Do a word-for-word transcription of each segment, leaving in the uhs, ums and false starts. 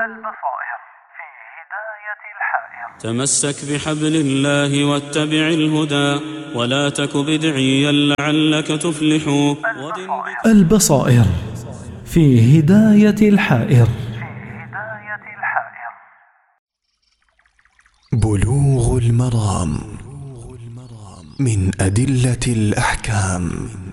البصائر في هداية الحائر. تمسك بحبل الله واتبع الهدى ولا تك بدعيا لعلك تفلح. البصائر في هداية الحائر. بلوغ المرام من أدلة الأحكام.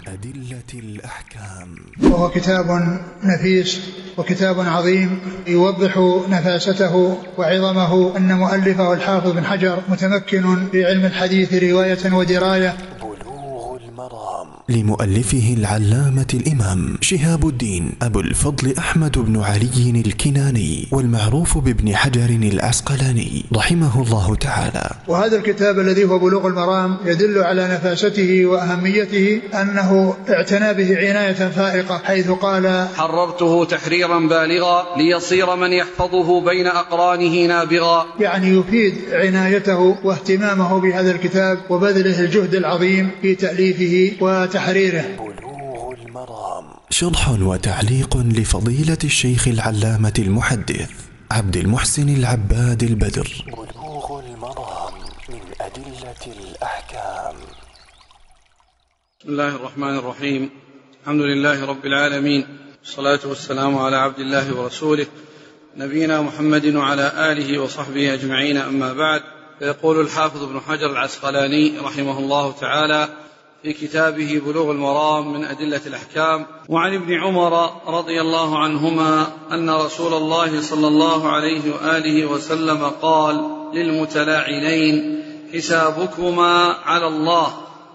وهو كتاب نفيس وكتاب عظيم يوضح نفاسته وعظمه. أن مؤلفه الحافظ بن حجر متمكن في علم الحديث رواية ودراية. بلوغ المرام لمؤلفه العلامة الإمام شهاب الدين أبو الفضل أحمد بن علي الكناني والمعروف بابن حجر العسقلاني رحمه الله تعالى. وهذا الكتاب الذي هو بلوغ المرام يدل على نفاسته وأهميته، أنه اعتنى به عناية فائقة، حيث قال: حررته تحريرا بالغا ليصير من يحفظه بين أقرانه نابغا. يعني يفيد عنايته واهتمامه بهذا الكتاب وبذله الجهد العظيم في تأليفه وتحريره. بلوغ المرام شرح وتعليق لفضيلة الشيخ العلامة المحدث عبد المحسن العباد البدر. بلوغ المرام من أدلة الأحكام. بسم الله الرحمن الرحيم. الحمد لله رب العالمين، والصلاة والسلام على عبد الله ورسوله نبينا محمد وعلى آله وصحبه أجمعين، أما بعد. فيقول الحافظ ابن حجر العسقلاني رحمه الله تعالى في كتابه بلوغ المرام من أدلة الأحكام: وعن ابن عمر رضي الله عنهما أن رسول الله صلى الله عليه وآله وسلم قال للمتلاعنين: حسابكما على الله،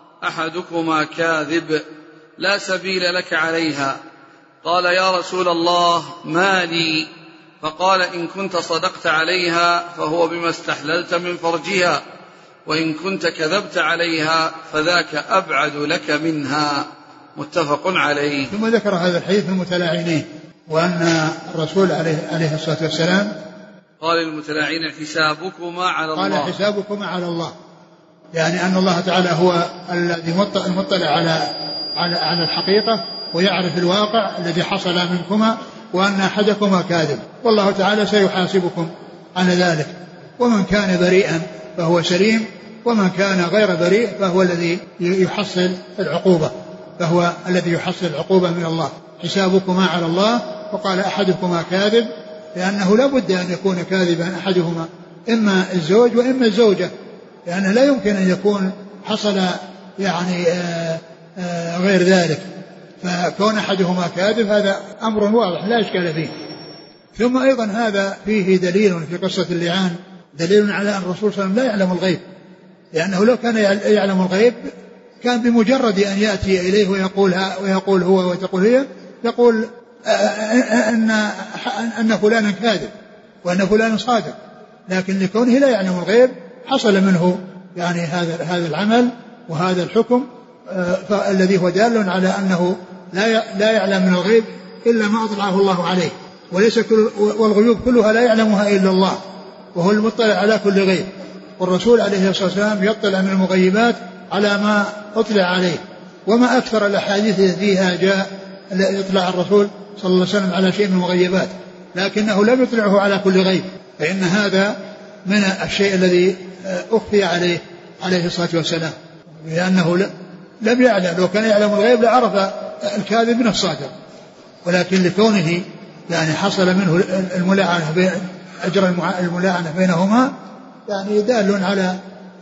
أحدكما كاذب لا سبيل لك عليها. قال: يا رسول الله ما لي؟ فقال: إن كنت صدقت عليها فهو بما استحللت من فرجها، وإن كنت كذبت عليها فذاك أبعد لك منها. متفق عليه. ثم ذكر هذا الحديث في المتلاعنين، وأن الرسول عليه, عليه الصلاة والسلام قال للمتلاعنين: حسابكما على الله. قال: حسابكما على الله، يعني أن الله تعالى هو الذي المطلع على على على الحقيقة ويعرف الواقع الذي حصل منكما، وأن أحدكما كاذب، والله تعالى سيحاسبكم على ذلك. ومن كان بريئا فهو سليم، ومن كان غير بريء فهو الذي يحصل العقوبة فهو الذي يحصل العقوبة من الله. حسابكما على الله. وقال: أحدكما كاذب، لأنه لا بد أن يكون كاذبا أحدهما، إما الزوج وإما الزوجة، لأنه لا يمكن أن يكون حصل يعني آآ آآ غير ذلك. فكون أحدهما كاذب هذا أمر واضح لا إشكال فيه. ثم أيضا هذا فيه دليل في قصة اللعان، دليل على أن الرسول صلى الله عليه وسلم لا يعلم الغيب، لأنه لو كان يعلم الغيب كان بمجرد أن يأتي إليه ويقول, ويقول هو وتقول هي، يقول أن, أن فلانا كاذب وأن فلانا صادق، لكن لكونه لا يعلم الغيب حصل منه يعني هذا هذا العمل وهذا الحكم الذي هو دال على أنه لا يعلم من الغيب إلا ما أطلعه الله عليه، وليس كل والغيوب كلها لا يعلمها إلا الله، وهو المطلع على كل غيب. والرسول عليه الصلاة والسلام يطلع من المغيبات على ما أطلع عليه. وما أكثر الأحاديث فيها جاء إطلاع الرسول صلى الله عليه وسلم على شيء من المغيبات، لكنه لم يطلعه على كل غيب، فإن هذا من الشيء الذي أخفي عليه عليه الصلاة والسلام، لأنه لم يعلم. لو كان يعلم الغيب لعرف الكاذب من الصادق، ولكن لكونه يعني حصل منه الملاعنة بين أجر الملاعنة بينهما، يعني دال على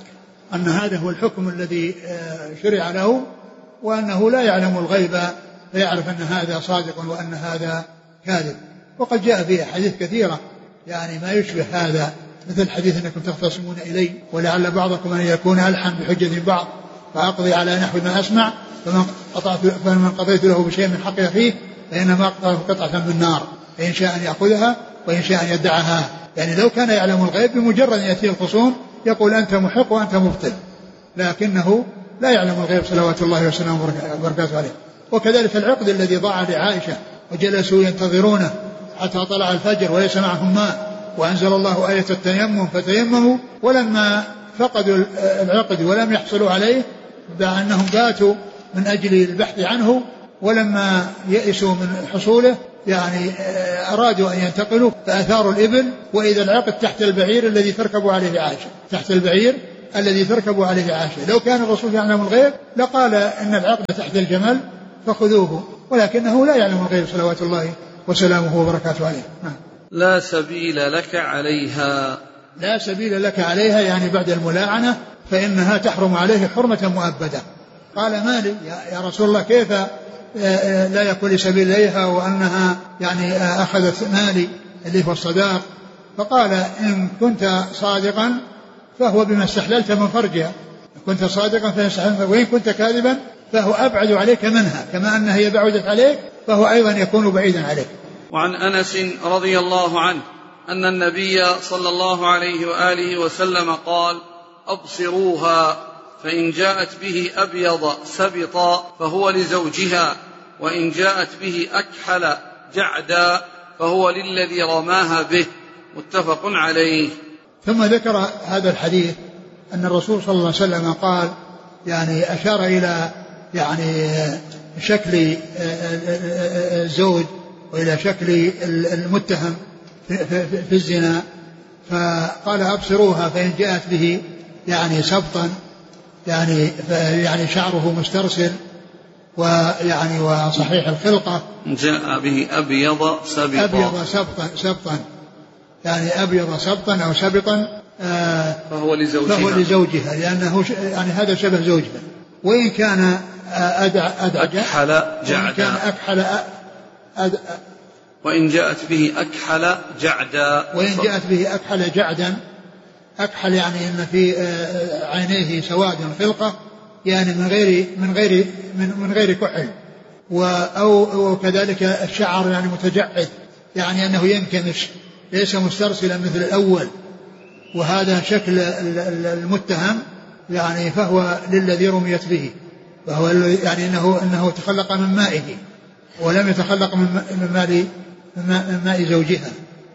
أن هذا هو الحكم الذي شرع له، وأنه لا يعلم الغيب فيعرف أن هذا صادق وأن هذا كاذب. وقد جاء في حديث كثيرة يعني ما يشبه هذا، مثل حديث أنكم تختصمون إلي ولعل بعضكم أن يكون ألحن بحجة بعض فأقضي على نحو ما أسمع، فمن, قطعت فمن قضيت له بشيء من حق أخيه فإنما أقطعه قطعة من النار، فإن شاء أن يأخذها وإن شاء أن يدعها. يعني لو كان يعلم الغيب بمجرد أن يأتي الخصوم يقول أنت محق وأنت مبطل، لكنه لا يعلم الغيب صلوات الله وسلامه وبركاته عليه. وكذلك العقد الذي ضاع لعائشة وجلسوا ينتظرونه حتى طلع الفجر وليس معهم ماء، وأنزل الله آية التيمم فتيمموا، ولما فقدوا العقد ولم يحصلوا عليه دع أنهم باتوا من أجل البحث عنه، ولما يئسوا من حصوله يعني أرادوا أن ينتقلوا فأثاروا الإبل، وإذا العقد تحت البعير الذي تركب عليه عائشة، تحت البعير الذي تركب عليه عائشة. لو كان الرسول يعلم الغيب لقال إن العقد تحت الجمل فخذوه، ولكنه لا يعلم الغيب صلوات الله وسلامه وبركاته عليه. لا سبيل لك عليها. لا سبيل لك عليها يعني بعد الملاعنة فإنها تحرم عليه حرمة مؤبدة. قال مالي يا رسول الله كيف لا يكون لي سبيل إليها وأنها يعني أخذت مالي اللي هو الصداق؟ فقال إن كنت صادقا فهو بما استحللت من فرجها، إن كنت صادقا فهو، وإن كنت كاذبا فهو أبعد عليك منها، كما أنها هي بعدت عليك فهو أيضا يكون بعيدا عليك. وعن أنس رضي الله عنه أن النبي صلى الله عليه وآله وسلم قال: أبصروها، فإن جاءت به أبيض سبطا فهو لزوجها، وإن جاءت به أكحل جعدا فهو للذي رماها به. متفق عليه. ثم ذكر هذا الحديث أن الرسول صلى الله عليه وسلم قال يعني أشار إلى يعني شكل الزوج وإلى شكل المتهم في الزنا، فقال أبصروها فإن جاءت به يعني سبطا يعني يعني شعره مسترسل ويعني وصحيح الخلقة، جاء به أبيض سبطا أبيض سبطا سبطا يعني أبيض سبطا أو سبطا آه فهو لزوجها فهو لزوجها لأنه يعني هذا شبه زوجها. وإن كان أدع أدعج أكحل جعدا، وإن كان أكحل أد وإن جاءت به أكحل جعدا، وإن جاءت به أكحل جعدا، أكحل يعني أن في عينيه سواد خلقة يعني من غير من غير من, من غير كحل، أو كذلك الشعر يعني متجعد يعني أنه ينكمش ليس مسترسلا مثل الأول، وهذا شكل المتهم يعني فهو للذي رميت به، فهو يعني أنه أنه تخلق من مائه ولم يتخلق من ماء من ماء زوجها،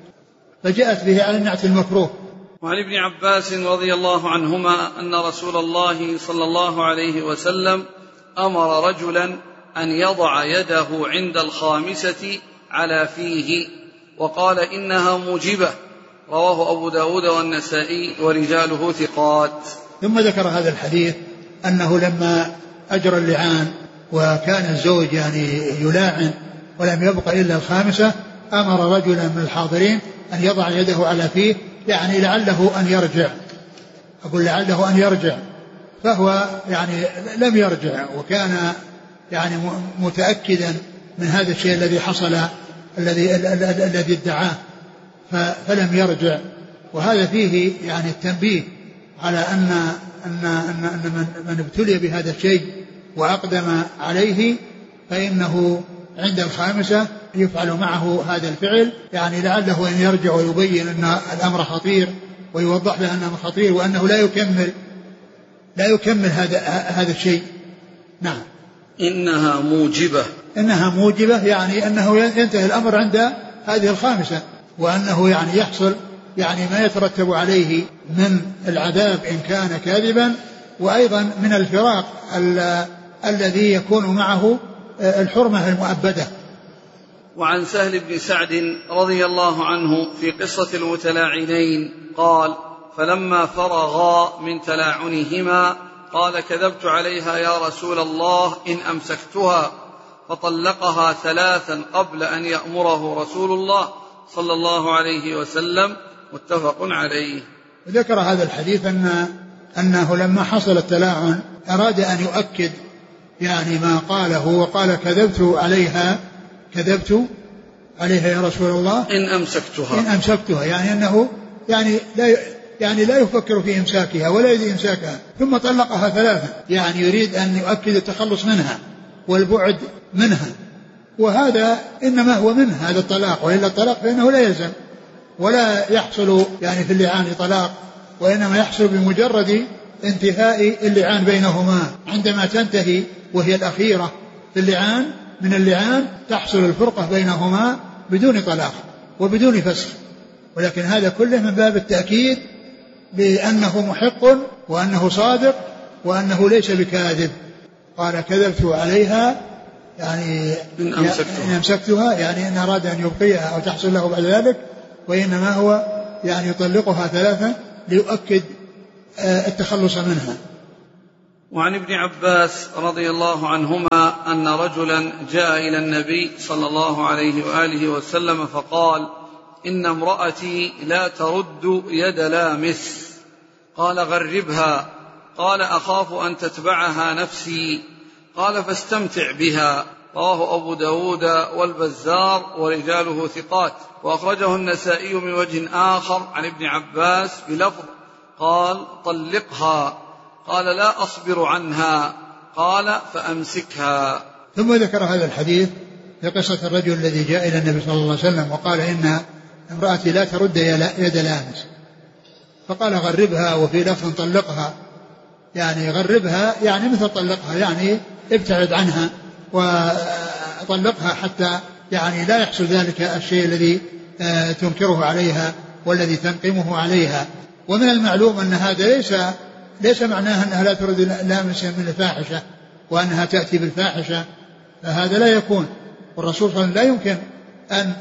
فجاءت به على النعت المكروه. وعن ابن عباس رضي الله عنهما أن رسول الله صلى الله عليه وسلم أمر رجلا أن يضع يده عند الخامسة على فيه وقال إنها موجبة، رواه أبو داود والنسائي ورجاله ثقات. ثم ذكر هذا الحديث أنه لما أجرى اللعان وكان الزوج يعني يلاعن ولم يبق إلا الخامسة، أمر رجلا من الحاضرين أن يضع يده على فيه يعني لعله أن يرجع، أقول لعله أن يرجع، فهو يعني لم يرجع وكان يعني متأكدا من هذا الشيء الذي حصل الذي الذي ادعاه فلم يرجع. وهذا فيه يعني التنبيه على أن أن أن, أن من, من ابتلي بهذا الشيء وأقدم عليه فإنه عند الخامسة يفعل معه هذا الفعل، يعني لعله أن يرجع ويبين أن الأمر خطير ويوضح له أنه خطير وأنه لا يكمل لا يكمل هذا هذا الشيء. نعم. إنها موجبة، إنها موجبة يعني أنه ينتهي الأمر عند هذه الخامسة، وأنه يعني يحصل يعني ما يترتب عليه من العذاب إن كان كاذبا، وأيضا من الفراق الذي يكون معه الحرمة المؤبدة. وعن سهل بن سعد رضي الله عنه في قصة المتلاعنين قال: فلما فرغا من تلاعنهما قال: كذبت عليها يا رسول الله إن أمسكتها، فطلقها ثلاثا قبل أن يأمره رسول الله صلى الله عليه وسلم. متفق عليه. وذكر هذا الحديث أن أنه لما حصل التلاعن أراد أن يؤكد يعني ما قاله، وقال: كذبت عليها كذبت عليها يا رسول الله إن أمسكتها إن أمسكتها يعني أنه يعني لا يعني لا يفكر في إمساكها ولا يريد إمساكها، ثم طلقها ثلاثا يعني يريد أن يؤكد التخلص منها والبعد منها، وهذا إنما هو منه هذا الطلاق، وإلا الطلاق فإنه لا يلزم ولا يحصل يعني في اللعان طلاق، وإنما يحصل بمجرد انتهاء اللعان بينهما. عندما تنتهي وهي الأخيرة في اللعان من اللعان تحصل الفرقة بينهما بدون طلاق وبدون فسخ، ولكن هذا كله من باب التأكيد بأنه محق وأنه صادق وأنه ليس بكاذب. قال: كذبت عليها يعني إن أمسكتها, إن أمسكتها يعني إن أراد أن يبقيها أو تحصل له بعد ذلك، وإنما هو يعني يطلقها ثلاثة ليؤكد التخلص منها. وعن ابن عباس رضي الله عنهما أن رجلا جاء إلى النبي صلى الله عليه وآله وسلم فقال: إن امرأتي لا ترد يد لامس. قال: غربها. قال: أخاف أن تتبعها نفسي. قال: فاستمتع بها. رواه أبو داود والبزار ورجاله ثقات، وأخرجه النسائي من وجه آخر عن ابن عباس بلفظ: قال: طلقها. قال: لا أصبر عنها. قال: فأمسكها. ثم ذكر هذا الحديث في قصة الرجل الذي جاء إلى النبي صلى الله عليه وسلم وقال: إن امرأتي لا ترد يد لامس. فقال: غربها، وفي لفظ طلقها، يعني غربها يعني مثل طلقها، يعني ابتعد عنها وطلقها حتى يعني لا يحصل ذلك الشيء الذي تنكره عليها والذي تنقمه عليها. ومن المعلوم أن هذا ليس ليس معناه أنها لا ترد لامسا من الفاحشة وأنها تأتي بالفاحشة، فهذا لا يكون. والرسول صلى الله عليه وسلم لا يمكن أن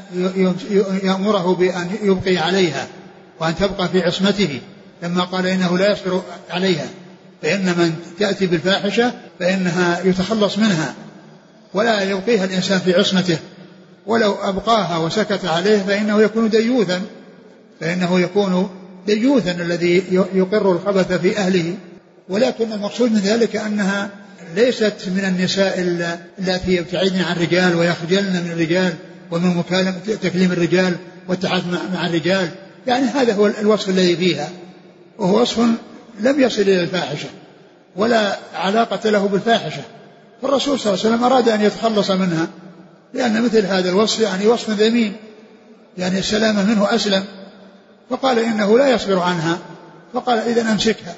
يأمره بأن يبقي عليها وأن تبقى في عصمته لما قال إنه لا يصبر عليها، فإن من تأتي بالفاحشة فإنها يتخلص منها ولا يبقيها الإنسان في عصمته، ولو أبقاها وسكت عليه فإنه يكون ديوثا فإنه يكون ديوثا الذي يقر الخبث في أهله. ولكن المقصود من ذلك أنها ليست من النساء التي يبتعدن عن الرجال ويخجلن من الرجال ومن مكالمة تكليم الرجال والتعاطي مع الرجال، يعني هذا هو الوصف الذي فيها، وهو وصف لم يصل إلى الفاحشة ولا علاقة له بالفاحشة. فالرسول صلى الله عليه وسلم أراد أن يتخلص منها، لأن مثل هذا الوصف يعني وصف ذميم، يعني السلامة منه أسلم. فقال إنه لا يصبر عنها، فقال: إذن أمسكها.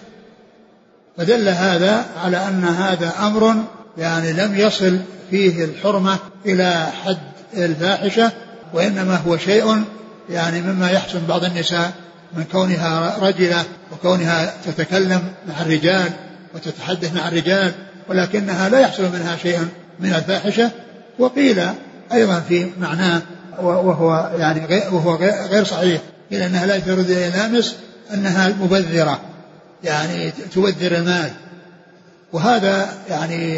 فدل هذا على أن هذا أمر يعني لم يصل فيه الحرمة إلى حد الفاحشة، وإنما هو شيء يعني مما يحسن بعض النساء من كونها رجلة وكونها تتكلم مع الرجال وتتحدث مع الرجال، ولكنها لا يحصل منها شيء من الفاحشة. وقيل أيضا في معناه وهو يعني غير وهو غير صحيح، قيل أنها لا ترد إلى لامس، أنها مبذرة يعني تبذر المال، وهذا يعني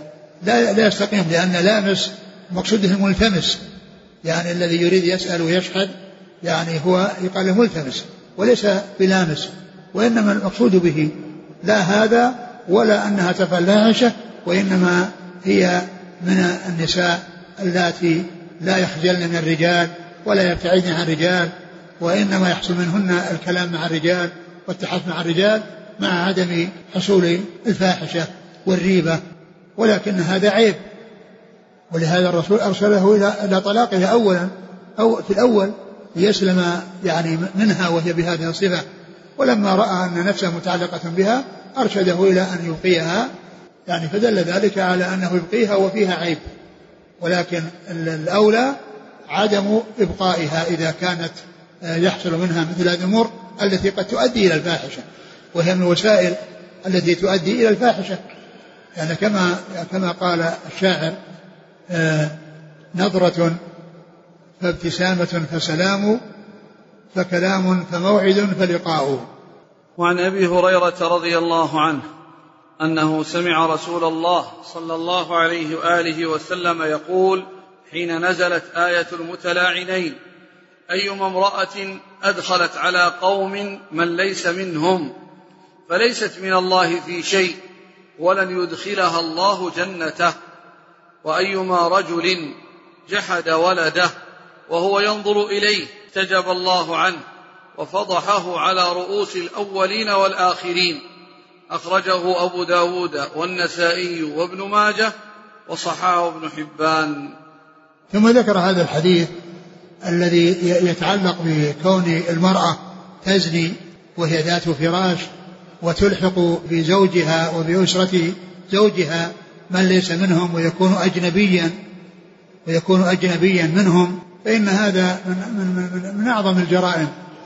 لا لا يستقيم، لأن لامس مقصوده الملتمس، يعني الذي يريد يسأل ويشهد يعني هو يقال له ملتمس وليس بلامس، وإنما المقصود به لا هذا ولا أنها تفعل فاحشة، وإنما هي من النساء اللاتي لا يخجلن من الرجال ولا يبتعدن عن الرجال، وإنما يحصل منهن الكلام مع الرجال والتحدث مع الرجال مع عدم حصول الفاحشة والريبة، ولكن هذا عيب. ولهذا الرسول أرسله إلى طلاقها أولا أو في الأول ليسلم يعني منها وهي بهذه الصفة، ولما رأى أن نفسه متعلقة بها أرشده إلى أن يبقيها، يعني فدل ذلك على أنه يبقيها وفيها عيب. ولكن الأولى عدم إبقائها إذا كانت يحصل منها مثل هذه الأمور التي قد تؤدي إلى الفاحشة، وهي من الوسائل التي تؤدي إلى الفاحشة، يعني كما كما قال الشاعر: آه نظرة فابتسامة فسلام، فكلام فموعد فلقاء. وعن أبي هريرة رضي الله عنه أنه سمع رسول الله صلى الله عليه وآله وسلم يقول حين نزلت آية المتلاعنين: أيما امرأة أدخلت على قوم من ليس منهم فليست من الله في شيء ولن يدخلها الله جنته، وأيما رجل جحد ولده وهو ينظر إليه احتجب الله عنه وفضحه على رؤوس الأولين والآخرين. أخرجه أبو داود والنسائي وابن ماجه وصححه ابن حبان. ثم ذكر هذا الحديث الذي يتعلق بكون المرأة تزني وهي ذات فراش وتلحق بزوجها وبأسرة زوجها من ليس منهم ويكون أجنبيا ويكون أجنبيا منهم، فإن هذا من, من, من, من أعظم الجرائم.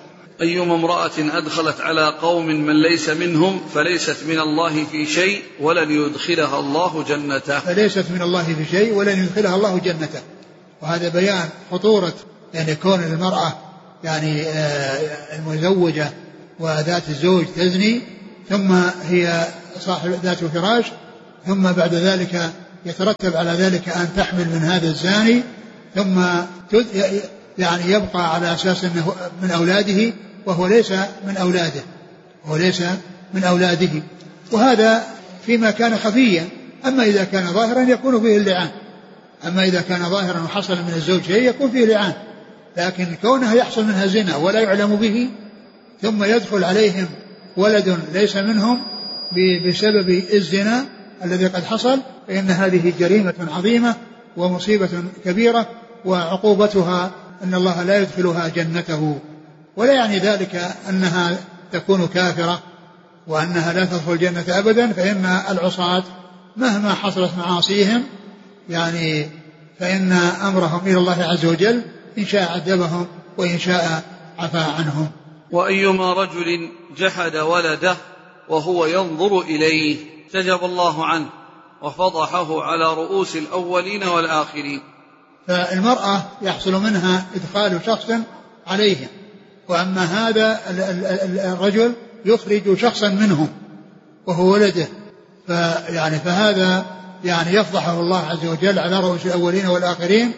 أيما امرأة أدخلت على قوم من ليس منهم فليست من الله في شيء ولن يدخلها الله جنته. فليست من الله في شيء ولن يدخلها الله جنته. وهذا بيان خطورة يعني كون المرأة يعني المزوجة وذات الزوج تزني ثم هي صاحب ذات الفراش، ثم بعد ذلك يترتب على ذلك أن تحمل من هذا الزاني، ثم يعني يبقى على أساس أنه من أولاده وهو ليس من أولاده وهو ليس من أولاده. وهذا فيما كان خفيا. أما إذا كان ظاهرا يكون فيه اللعان، أما إذا كان ظاهرا وحصل من الزوج شيء يكون فيه لعان. لكن كونه يحصل منها زنا ولا يعلم به ثم يدخل عليهم ولد ليس منهم بسبب الزنا الذي قد حصل، فإن هذه جريمة عظيمة ومصيبة كبيرة، وعقوبتها أن الله لا يدخلها جنته. ولا يعني ذلك أنها تكون كافرة وأنها لا تدخل الجنة أبدا، فإن العصاة مهما حصلت معاصيهم يعني فإن أمرهم إلى الله عز وجل، إن شاء عذبهم وإن شاء عفا عنهم. وأيما رجل جحد ولده وهو ينظر إليه احتجب الله عنه وفضحه على رؤوس الأولين والآخرين. فالمرأة يحصل منها إدخال شخص عليهم، وأما هذا الرجل يخرج شخصا منهم وهو ولده، فيعني فهذا يعني يفضحه الله عز وجل على رؤوس الأولين والآخرين،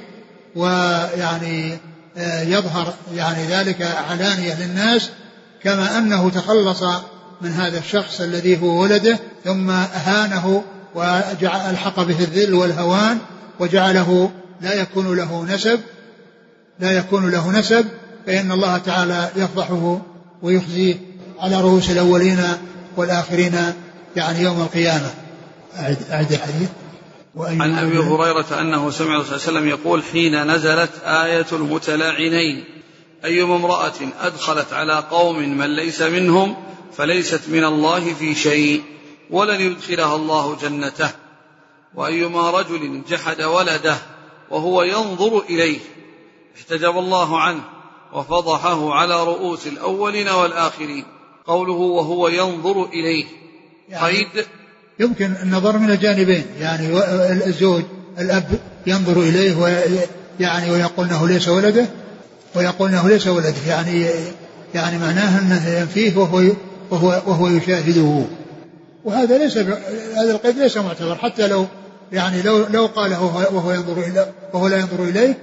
ويعني يظهر يعني ذلك علانية للناس، كما أنه تخلص من هذا الشخص الذي هو ولده ثم أهانه وألحق به الذل والهوان وجعله لا يكون له نسب لا يكون له نسب فإن الله تعالى يفضحه ويخزيه على رؤوس الأولين والآخرين يعني يوم القيامة. أعد الحديث. عن أبي هريرة أنه سمع الرسول صلى الله عليه وسلم يقول حين نزلت آية المتلاعنين أيما امرأة أدخلت على قوم من ليس منهم فليست من الله في شيء ولن يدخلها الله جنته. وأيما رجل جحد ولده وهو ينظر إليه احتجب الله عنه وفضحه على رؤوس الأولين والآخرين. قوله وهو ينظر إليه قيد يعني يمكن النظر من الجانبين، يعني الزوج الأب ينظر إليه ويعني ويقول أنه ليس ولده ويقول أنه ليس ولده، يعني يعني معناه أنه ينفيه وهو وهو وهو يشاهده، وهذا ليس هذا القيد ليس معتبر، حتى لو يعني لو لو قاله وهو ينظر إليه وهو لا ينظر إليه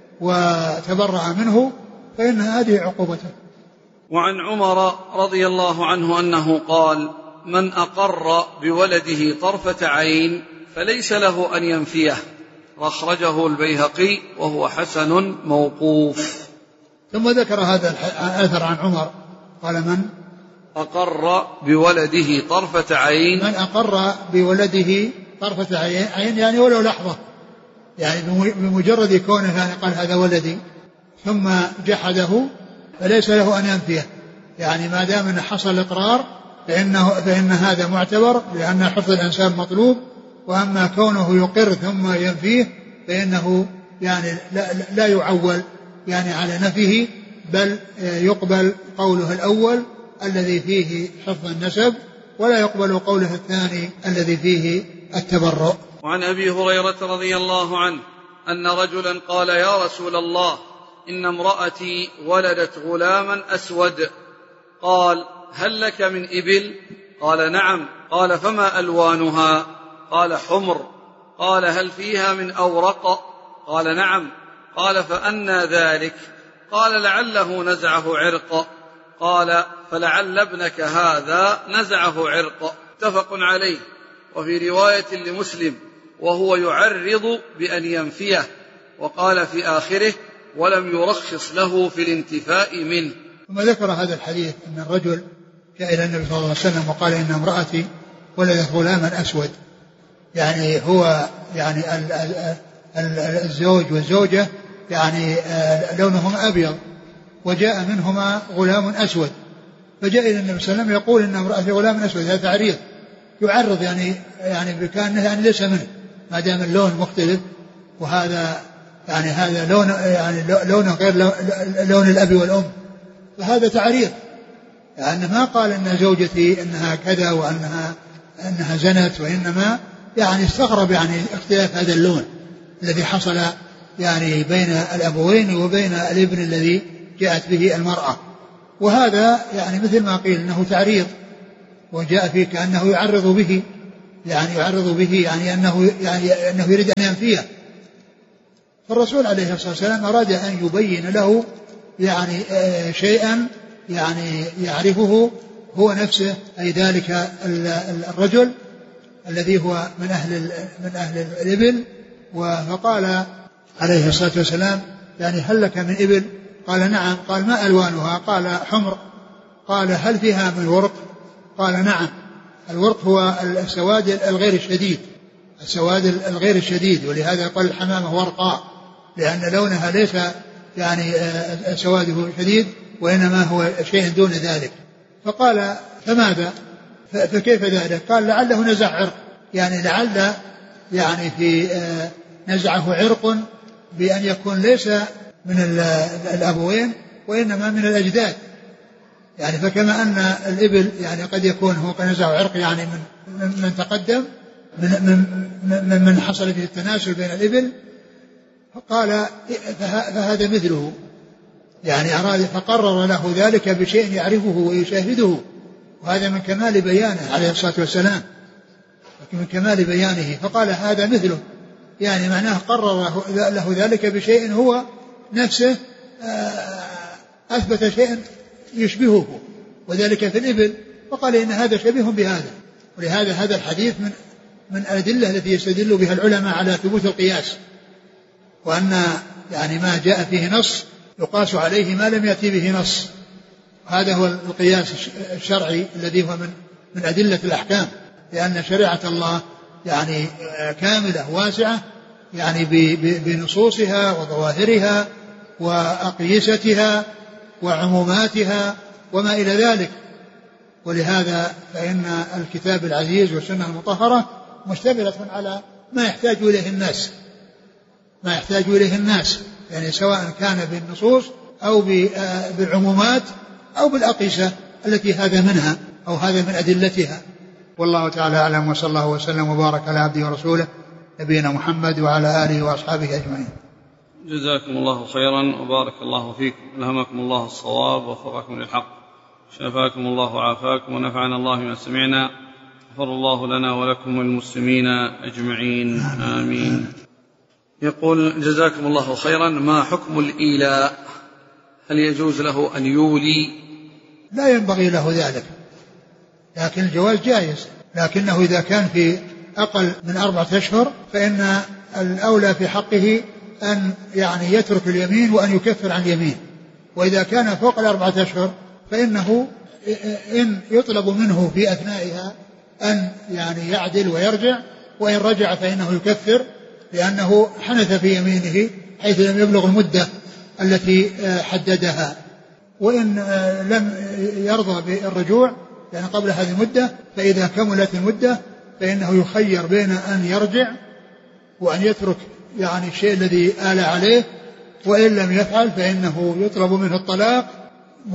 وتبرأ منه فإن هذه عقوبته. وعن عمر رضي الله عنه أنه قال من أقر بولده طرفة عين فليس له أن ينفيه، أخرجه البيهقي وهو حسن موقوف. ثم ذكر هذا الأثر عن عمر قال من أقر بولده طرفة عين من أقر بولده طرفة عين يعني ولو لحظة، يعني بمجرد كونه يعني قال هذا ولدي ثم جحده فليس له أن ينفيه، يعني ما دام أن حصل الإقرار فإنه فإن هذا معتبر لأن حفظ الأنساب مطلوب. وأما كونه يقر ثم ينفيه فإنه يعني لا, لا يعول يعني على نفيه، بل يقبل قوله الأول الذي فيه حفظ النسب ولا يقبل قوله الثاني الذي فيه التبرؤ. وعن أبي هريرة رضي الله عنه أن رجلا قال يا رسول الله إن امرأتي ولدت غلاما أسود، قال هل لك من إبل؟ قال نعم. قال فما ألوانها؟ قال حمر. قال هل فيها من أورق؟ قال نعم. قال فأنى ذلك؟ قال لعله نزعه عرق. قال فلعل ابنك هذا نزعه عرق. متفق عليه. وفي رواية لمسلم وهو يعرض بأن ينفيه، وقال في آخره ولم يرخص له في الانتفاء منه. ثم ذكر هذا الحديث أن الرجل جاء إلى النبي صلى الله عليه وسلم وقال إن امرأتي ولدت غلاما أسود، يعني هو يعني الزوج والزوجة يعني لونهم أبيض وجاء منهما غلام أسود، فجاء إلى النبي صلى الله عليه وسلم يقول إن امرأتي غلام أسود، هذا تعريض يعرض يعني يعني بكأنه يعني ليس منه ما دام اللون مختلف، وهذا يعني هذا لون يعني لونه غير لون الأب والأم، فهذا تعريض، لأن يعني ما قال أن زوجتي أنها كذا وأنها أنها زنت، وإنما يعني استغرب يعني اختلاف هذا اللون الذي حصل يعني بين الأبوين وبين الابن الذي جاءت به المرأة. وهذا يعني مثل ما قيل أنه تعريض، وجاء فيه كأنه يعرض به، يعني يعرض به يعني أنه, يعني أنه يريد أن ينفيه. فالرسول عليه الصلاة والسلام أراد أن يبين له يعني شيئا يعني يعرفه هو نفسه، أي ذلك الرجل الذي هو من أهل من أهل الإبل. فقال عليه الصلاة والسلام يعني هل لك من إبل؟ قال نعم. قال ما ألوانها؟ قال حمر. قال هل فيها من ورق؟ قال نعم. الورق هو السواد الغير الشديد، السواد الغير الشديد، ولهذا قال الحمامة ورقاء، لأن لونها ليس يعني سواده شديد، وإنما هو شيء دون ذلك. فقال فماذا؟ فكيف ذلك؟ قال لعله نزع عرق، يعني لعل يعني في نزعه عرق بأن يكون ليس من الأبوين وإنما من الأجداد. يعني فكما أن الإبل يعني قد يكون هو قد نزع عرق يعني من من تقدم من من من حصل فيه التناسل بين الإبل، فقال فهذا مثله، يعني أراد فقرر له ذلك بشيء يعرفه ويشاهده، وهذا من كمال بيانه عليه الصلاة والسلام، من كمال بيانه. فقال هذا مثله، يعني معناه قرر له ذلك بشيء هو نفسه أثبت شيئا يشبهه، وذلك في الإبل، وقال إن هذا شبيه بهذا. ولهذا هذا الحديث من من الأدلة التي يستدل بها العلماء على ثبوت القياس، وأن يعني ما جاء فيه نص يقاس عليه ما لم يأتي به نص. هذا هو القياس الشرعي الذي هو من من أدلة الأحكام، لأن شريعة الله يعني كاملة واسعة، يعني بنصوصها وظواهرها وأقيستها وعموماتها وما إلى ذلك. ولهذا فإن الكتاب العزيز والسنة المطهرة مشتملة على ما يحتاج إليه الناس، ما يحتاج إليه الناس، يعني سواء كان بالنصوص أو بالعمومات أو بالأقيسة التي هذا منها أو هذا من أدلتها. والله تعالى أعلم، وصلى الله وسلم وبارك على عبده ورسوله نبينا محمد وعلى آله وأصحابه أجمعين. جزاكم الله خيرا وبارك الله فيكم، ألهمكم الله الصواب ووفقكم للحق، شفاكم الله وعافاكم، ونفعنا الله بما سمعنا، غفر الله لنا ولكم والمسلمين أجمعين، آمين. يقول جزاكم الله خيرا، ما حكم الإيلاء؟ هل يجوز له أن يولي؟ لا ينبغي له ذلك، لكن الجواز جائز، لكنه إذا كان في أقل من أربعة أشهر فإن الأولى في حقه أن يعني يترك اليمين وأن يكفر عن اليمين. وإذا كان فوق الأربعة أشهر فإنه إن يطلب منه في أثنائها أن يعني يعدل ويرجع، وإن رجع فإنه يكفر، لأنه حنث في يمينه حيث لم يبلغ المدة التي حددها. وإن لم يرضى بالرجوع لأن قبل هذه المدة، فإذا كملت المدة فإنه يخير بين أن يرجع وأن يترك يعني الشيء الذي آل عليه، وإن لم يفعل فإنه يطلب منه الطلاق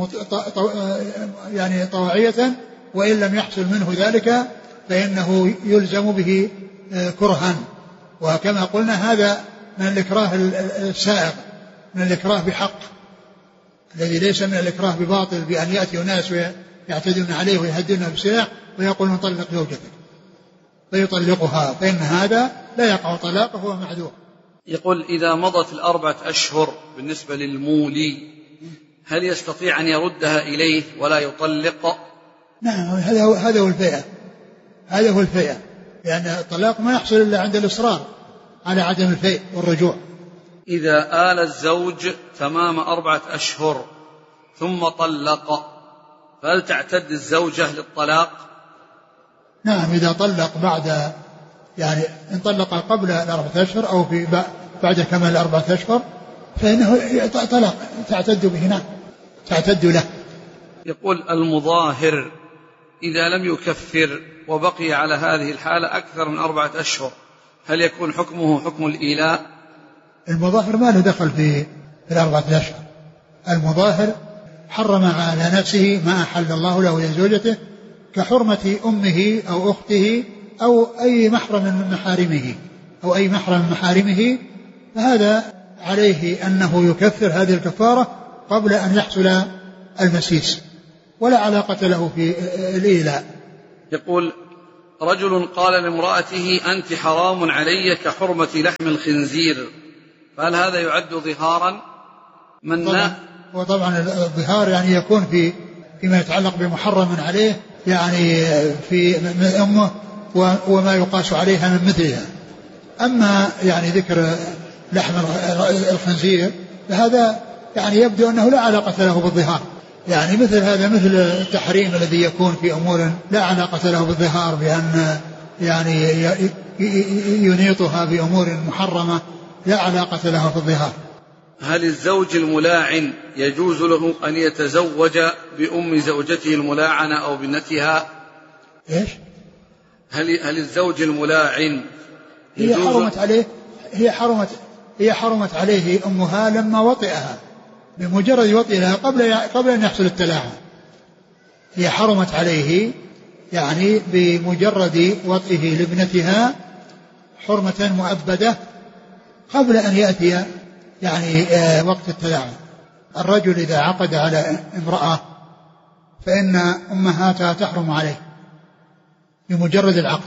يعني طواعية، وإن لم يحصل منه ذلك فإنه يلزم به كرها. وكما قلنا هذا من الإكراه السائغ، من الإكراه بحق، الذي ليس من الإكراه بباطل، بأن يأتي الناس ويعتدون عليه ويهدونه بسلاح ويقولون طلق زوجتك فيطلقها، فإن هذا لا يقع طلاقه وهو معذور. يقول إذا مضت الأربعة أشهر بالنسبة للمولي هل يستطيع أن يردها إليه ولا يطلق؟ نعم، هذا هو هذا هو الفيئة، هذا هو الفيئة، لأن الطلاق ما يحصل إلا عند الإصرار على عدم الفيء والرجوع. إذا آل الزوج تمام أربعة أشهر ثم طلق فهل تعتد الزوجة للطلاق؟ نعم، إذا طلق بعد يعني إن طلق قبل الأربعة أشهر أو في بعد كمال الأربعة أشهر فإنه طلاق تعتد به، نعم تعتد له. يقول المظاهر إذا لم يكفر وبقي على هذه الحالة أكثر من أربعة أشهر هل يكون حكمه حكم الإيلاء؟ المظاهر ما له دخل في الأربعة أشهر، المظاهر حرم على نفسه ما أحل الله له لزوجته كحرمة أمه أو أخته أو أي محرم من محارمه أو أي محرم من محارمه، فهذا عليه أنه يكفر هذه الكفارة قبل أن يحصل المسيس، ولا علاقة له في الإيلاء. يقول: رجل قال لامرأته: أنت حرام علي كحرمة لحم الخنزير، فهل هذا يعد ظهارا؟ من طبعا وطبعا الظهار يعني يكون في فيما يتعلق بمحرم عليه، يعني في أمه وما يقاس عليها من مثلها. أما يعني ذكر لحم الخنزير فهذا يعني يبدو أنه لا علاقة له بالظهار، يعني مثل هذا مثل التحريم الذي يكون في أمور لا علاقة له بالظهار، بأن يعني ينيطها بأمور محرمة لا علاقة له بالظهار. هل الزوج الملاعن يجوز له أن يتزوج بأم زوجته الملاعنة أو بنتها؟ إيش؟ هل هل الزوج الملاعن هي حرمت عليه هي حرمت هي حرمت عليه أمها لما وطئها، بمجرد وطئها قبل قبل أن يحصل التلاعن، هي حرمت عليه يعني بمجرد وطئه لابنتها حرمة مؤبدة قبل أن يأتي يعني وقت التلاعن. الرجل إذا عقد على امرأة فإن أمهاتها تحرم عليه بمجرد العقد،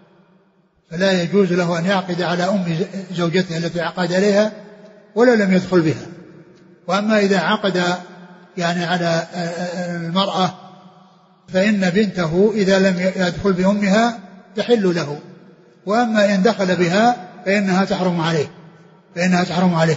فلا يجوز له أن يعقد على أم زوجته التي عقد عليها ولا لم يدخل بها. وأما إذا عقد يعني على المرأة فإن بنته إذا لم يدخل بأمها تحل له، وأما إن دخل بها فإنها تحرم عليه فإنها تحرم عليه.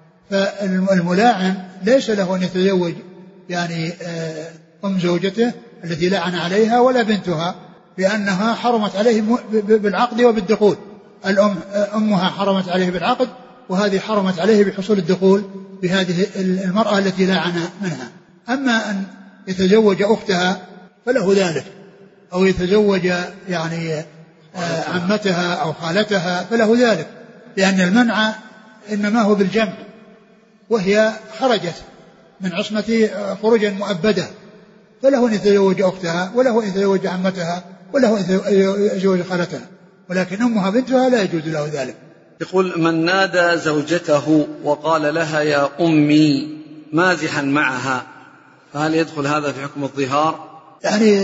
فالملاعن ليس له أن يتزوج يعني أم زوجته التي لعن عليها ولا بنتها، لأنها حرمت عليه بالعقد وبالدخول. الأم أمها حرمت عليه بالعقد، وهذه حرمت عليه بحصول الدخول بهذه المرأة التي لعن منها. أما أن يتزوج أختها فله ذلك، أو يتزوج يعني عمتها أو خالتها فله ذلك، لأن المنع إنما هو بالجمع، وهي خرجت من عصمة خروجا مؤبدة، فله أن يتزوج أختها وله أن يتزوج عمتها وله أن يتزوج خالتها، ولكن أمها بنتها لا يجوز له ذلك. يقول: من نادى زوجته وقال لها يا أمي مازحا معها، فهل يدخل هذا في حكم الظهار؟ يعني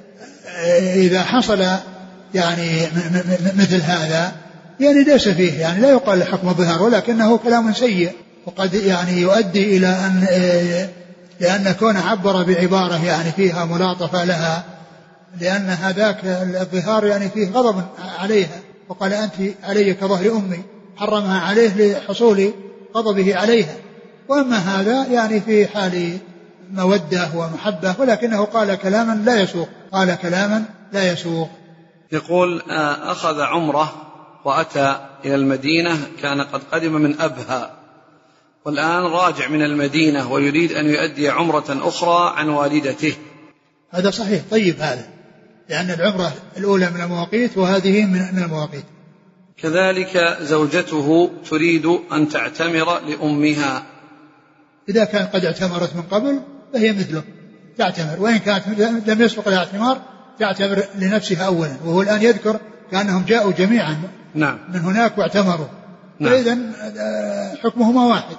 إذا حصل يعني مثل هذا يعني ليس فيه، يعني لا يقال حكم الظهار، ولكنه كلام سيء، وقد يعني يؤدي إلى أن لأن كون عبر بعبارة يعني فيها ملاطفة لها، لأن هذاك الظهار يعني فيه غضب عليها، وقال أنت علي كظهر أمي، حرمها عليه لحصول غضبه عليها. وأما هذا يعني في حال مودة ومحبة، ولكنه قال كلاما لا يسوق قال كلاما لا يسوق. يقول: أخذ عمره وأتى إلى المدينة، كان قد قدم من أبها، والآن راجع من المدينة ويريد أن يؤدي عمرة أخرى عن والدته. هذا صحيح، طيب هذا، لأن العمرة الأولى من المواقيت وهذه من المواقيت. كذلك زوجته تريد أن تعتمر لأمها، إذا كان قد اعتمرت من قبل فهي مثله تعتمر، وإن كانت لم يسبق لها اعتمار تعتمر لنفسها أولا، وهو الآن يذكر كأنهم جاءوا جميعا نعم. من هناك واعتمروا، نعم. فإذن حكمهما واحد.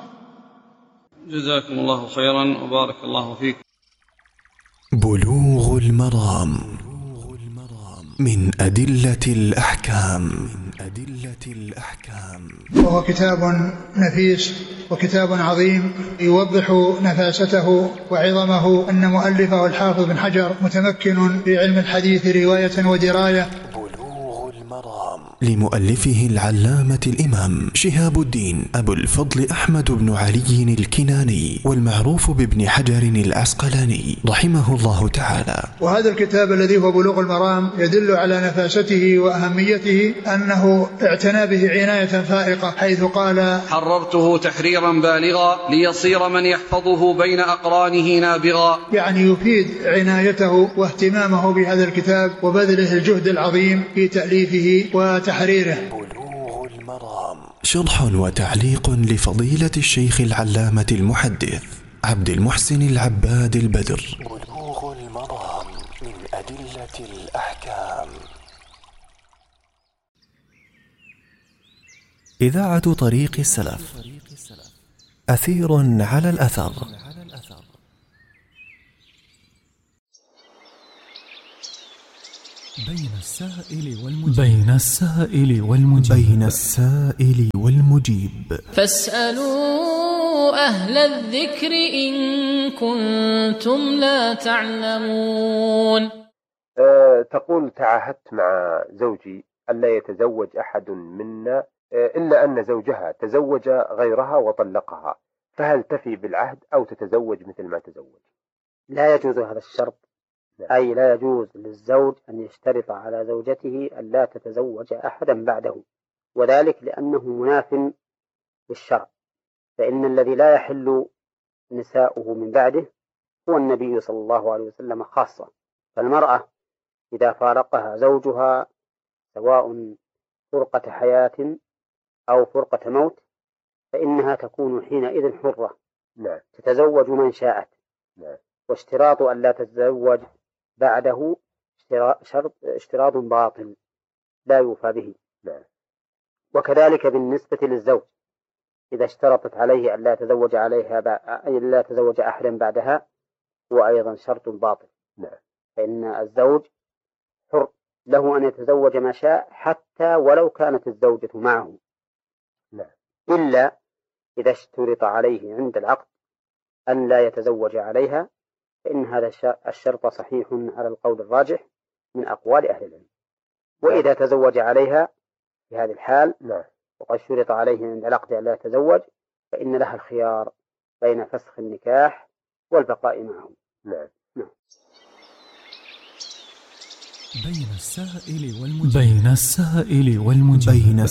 جزاكم الله خيرا وبارك الله فيكم. بلوغ المرام من أدلة الأحكام أدلة الأحكام وهو كتاب نفيس وكتاب عظيم يوضح نفاسته وعظمه. أن مؤلفه الحافظ بن حجر متمكن في علم الحديث رواية ودراية. بلوغ المرام لمؤلفه العلامة الإمام شهاب الدين أبو الفضل أحمد بن علي الكناني، والمعروف بابن حجر العسقلاني رحمه الله تعالى. وهذا الكتاب الذي هو بلوغ المرام يدل على نفاسته وأهميته، أنه اعتنى به عناية فائقة، حيث قال: حررته تحريرا بالغا ليصير من يحفظه بين أقرانه نابغا. يعني يفيد عنايته واهتمامه بهذا الكتاب وبذله الجهد العظيم في تأليفه وتحريره. بلوغ المرام شرح وتعليق لفضيلة الشيخ العلامة المحدث عبد المحسن العباد البدر. بلوغ المرام من أدلة الأحكام. إذاعة طريق السلف، أثير على الأثر. بين السائل والمجيب بين السائل والمجيب بين السائل والمجيب فاسألوا أهل الذكر إن كنتم لا تعلمون. أه تقول: تعاهدت مع زوجي ألا يتزوج أحد منا أه إلا أن زوجها تزوج غيرها وطلقها، فهل تفي بالعهد أو تتزوج مثل ما تزوج؟ لا يجوز هذا الشرط، أي لا يجوز للزوج أن يشترط على زوجته أن لا تتزوج أحدا بعده، وذلك لأنه مناف للشرع، فإن الذي لا يحل نساؤه من بعده هو النبي صلى الله عليه وسلم خاصة. فالمرأة إذا فارقها زوجها سواء فرقة حياة أو فرقة موت فإنها تكون حينئذ حرة، نعم، تتزوج من شاءت، نعم. واشتراط أن لا تتزوج بعده شرط اشتراط باطل لا يوفى به. نعم. وكذلك بالنسبة للزوج إذا اشترطت عليه أن لا يتزوج عليها أن لا يتزوج أحدا بعدها هو أيضا شرط باطل. نعم. فإن الزوج حر له أن يتزوج ما شاء حتى ولو كانت الزوجة معه. نعم. إلا إذا اشترط عليه عند العقد أن لا يتزوج عليها، فإن هذا الشرط صحيح على القول الراجح من أقوال أهل العلم. وإذا تزوج عليها في هذه الحال نعم. وقد شرط عليه عند العقد أن لا يتزوج فإن لها الخيار بين فسخ النكاح والبقاء معه. نعم. نعم. بين السائل والمجيب بين السائل والمجيب